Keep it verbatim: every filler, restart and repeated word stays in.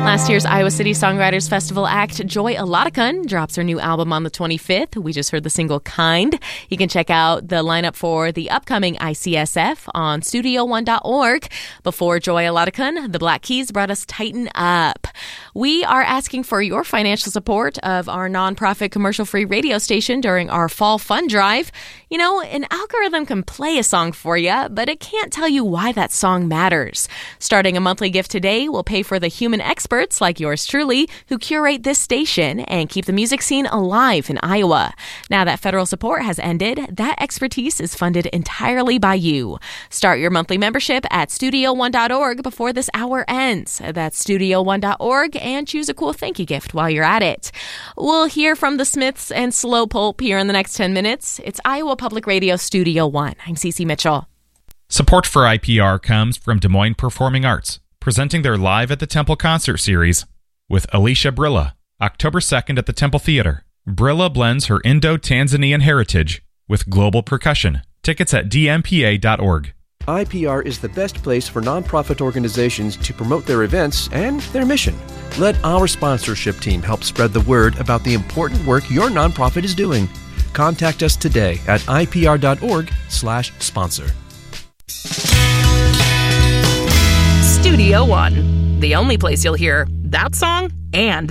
Last year's Iowa City Songwriters Festival act, Joy Alodicon, drops her new album on the twenty-fifth. We just heard the single Kind. You can check out the lineup for the upcoming I C S F on studio one dot org. Before Joy Alodicon, the Black Keys brought us Tighten Up. We are asking for your financial support of our nonprofit commercial-free radio station during our fall fund drive. You know, an algorithm can play a song for you, but it can't tell you why that song matters. Starting a monthly gift today will pay for the human experts like yours truly who curate this station and keep the music scene alive in Iowa. Now that federal support has ended, that expertise is funded entirely by you. Start your monthly membership at studio one dot org before this hour ends. That's studio one dot org and choose a cool thank you gift while you're at it. We'll hear from the Smiths and Slow Pulp here in the next ten minutes. It's Iowa Public Radio Studio One. I'm Cece Mitchell. Support for I P R comes from Des Moines Performing Arts, presenting their Live at the Temple concert series with Alicia Brilla, October second at the Temple Theater. Brilla blends her Indo-Tanzanian heritage with global percussion. Tickets at d m p a dot org. I P R is the best place for nonprofit organizations to promote their events and their mission. Let our sponsorship team help spread the word about the important work your nonprofit is doing. Contact us today at i p r dot org slash sponsor. Studio One, the only place you'll hear that song and